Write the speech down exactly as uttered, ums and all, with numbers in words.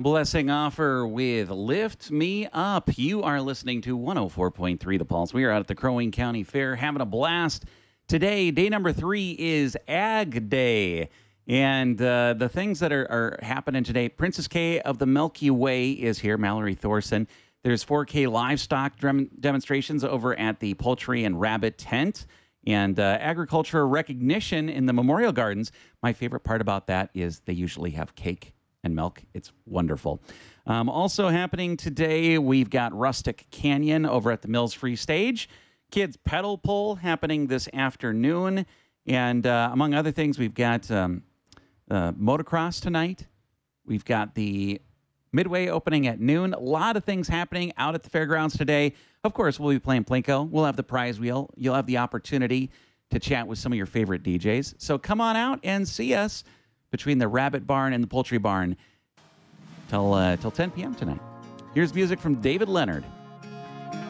Blessing offer with Lift Me Up. You are listening to one oh four point three The Pulse. We are out at the Crow Wing County Fair having a blast. Today, day number three is Ag Day. And uh, the things that are, are happening today, Princess K of the Milky Way is here, Mallory Thorson. There's four K livestock dem- demonstrations over at the Poultry and Rabbit Tent. And uh, agriculture recognition in the Memorial Gardens. My favorite part about that is they usually have cake and milk. It's wonderful. Um, also happening today, we've got Rustic Canyon over at the Mills Free Stage. Kids Pedal Pull happening this afternoon. And uh, among other things, we've got um, uh, motocross tonight. We've got the Midway opening at noon. A lot of things happening out at the fairgrounds today. Of course, we'll be playing Plinko. We'll have the prize wheel. You'll have the opportunity to chat with some of your favorite D Js. So come on out and see us between the Rabbit Barn and the Poultry Barn till, uh, till ten p.m. tonight. Here's music from David Leonard.